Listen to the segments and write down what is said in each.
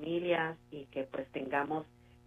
familias y que pues tengamos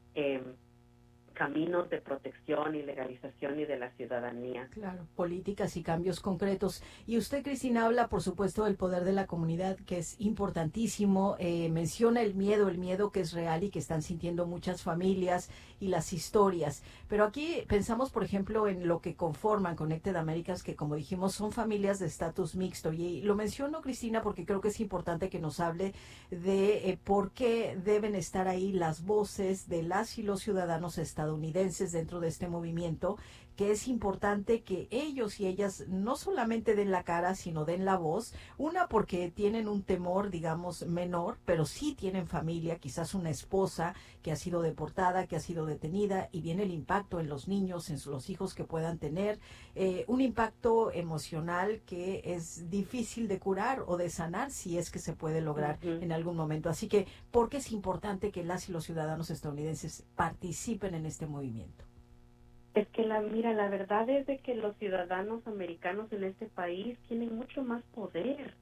caminos de protección y legalización y de la ciudadanía. Claro, políticas y cambios concretos. Y usted, Cristina, habla, por supuesto, del poder de la comunidad, que es importantísimo. Menciona el miedo que es real y que están sintiendo muchas familias y las historias. Pero aquí pensamos, por ejemplo, en lo que conforman Connected Americas, que como dijimos, son familias de estatus mixto. Y lo menciono, Cristina, porque creo que es importante que nos hable de por qué deben estar ahí las voces de las y los ciudadanos estadounidenses dentro de este movimiento, que es importante que ellos y ellas no solamente den la cara, sino den la voz. Una, porque tienen un temor, digamos, menor, pero sí tienen familia, quizás una esposa que ha sido deportada, que ha sido detenida, y viene el impacto en los niños, en los hijos que puedan tener, un impacto emocional que es difícil de curar o de sanar si es que se puede lograr en algún momento. Así que, ¿por qué es importante que las y los ciudadanos estadounidenses participen en este movimiento? Es que la verdad es de que los ciudadanos americanos en este país tienen mucho más poder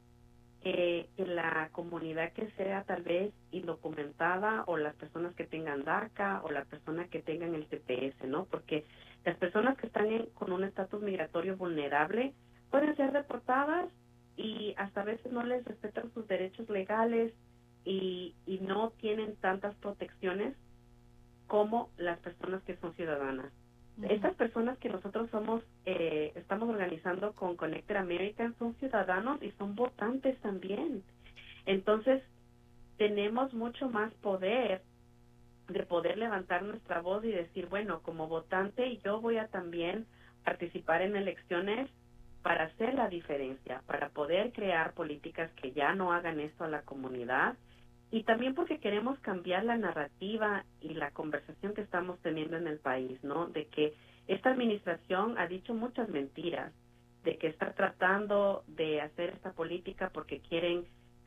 que la comunidad que sea tal vez indocumentada, o las personas que tengan DACA, o las personas que tengan el TPS, ¿no? Porque las personas que están con un estatus migratorio vulnerable pueden ser deportadas y hasta a veces no les respetan sus derechos legales y no tienen tantas protecciones como las personas que son ciudadanas. Estas personas que nosotros estamos organizando con Connected Americans son ciudadanos y son votantes también. Entonces, tenemos mucho más poder de poder levantar nuestra voz y decir, bueno, como votante yo voy a también participar en elecciones para hacer la diferencia, para poder crear políticas que ya no hagan esto a la comunidad. Y también porque queremos cambiar la narrativa y la conversación que estamos teniendo en el país, ¿no? De que esta administración ha dicho muchas mentiras, de que está tratando de hacer esta política porque quieren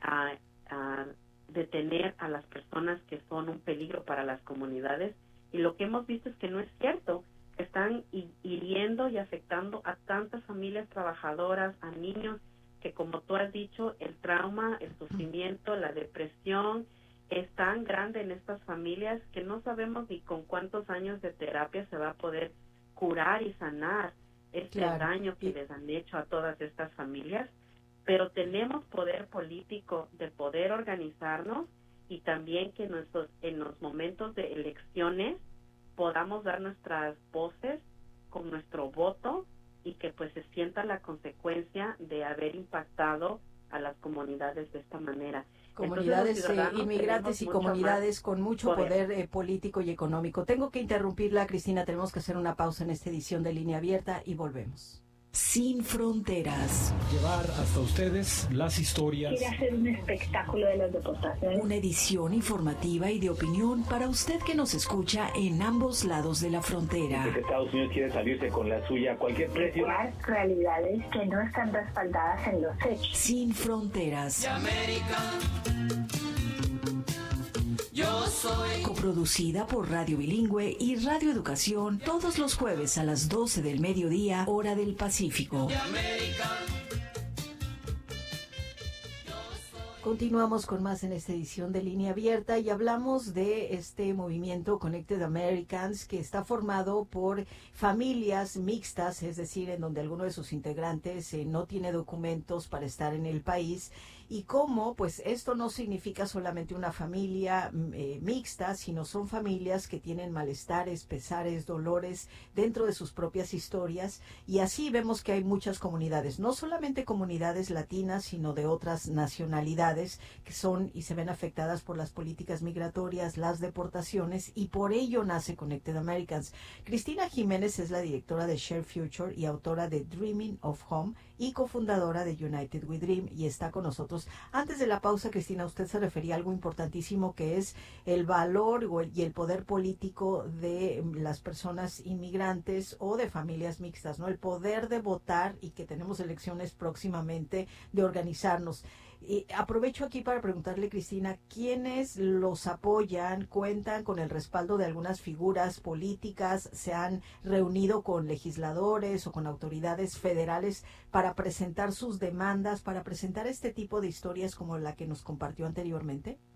detener a las personas que son un peligro para las comunidades. Y lo que hemos visto es que no es cierto. Están hiriendo y afectando a tantas familias trabajadoras, a niños, que como tú has dicho, el trauma, el sufrimiento, la depresión es tan grande en estas familias que no sabemos ni con cuántos años de terapia se va a poder curar y sanar este daño que les han hecho a todas estas familias. Pero tenemos poder político de poder organizarnos y también que en los momentos de elecciones podamos dar nuestras voces con nuestro voto y que pues se sienta la consecuencia de haber impactado a las comunidades de esta manera. Comunidades inmigrantes y comunidades con mucho poder político y económico. Tengo que interrumpirla, Cristina, tenemos que hacer una pausa en esta edición de Línea Abierta y volvemos. Sin fronteras. Llevar hasta ustedes las historias. Quiere hacer un espectáculo de las deportaciones. Una edición informativa y de opinión para usted que nos escucha en ambos lados de la frontera. Porque Estados Unidos quiere salirse con la suya a cualquier precio. Las realidades que no están respaldadas en los hechos. Sin fronteras. Yo soy. Coproducida por Radio Bilingüe y Radio Educación, todos los jueves a las 12 del mediodía, hora del Pacífico. Continuamos con más en esta edición de Línea Abierta y hablamos de este movimiento Connected Americans, que está formado por familias mixtas, es decir, en donde alguno de sus integrantes no tiene documentos para estar en el país, y cómo pues esto no significa solamente una familia mixta, sino son familias que tienen malestares, pesares, dolores dentro de sus propias historias, y así vemos que hay muchas comunidades, no solamente comunidades latinas, sino de otras nacionalidades que son y se ven afectadas por las políticas migratorias, las deportaciones, y por ello nace Connected Americans. Cristina Jiménez es la directora de Share Future y autora de Dreaming of Home y cofundadora de United We Dream, y está con nosotros. Antes de la pausa, Cristina, usted se refería a algo importantísimo, que es el valor y el poder político de las personas inmigrantes o de familias mixtas, ¿no? El poder de votar, y que tenemos elecciones próximamente, de organizarnos. Y aprovecho aquí para preguntarle, Cristina, ¿quiénes los apoyan? ¿Cuentan con el respaldo de algunas figuras políticas? ¿Se han reunido con legisladores o con autoridades federales para presentar sus demandas, para presentar este tipo de historias como la que nos compartió anteriormente?